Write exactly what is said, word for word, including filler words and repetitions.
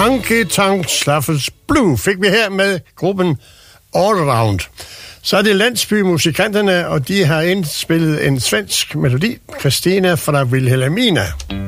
Honky Tonk Shuffles Blue fik vi her med gruppen Allround. Så er det Landsbymusikanterne, og de har indspillet en svensk melodi, Christina fra Wilhelmina.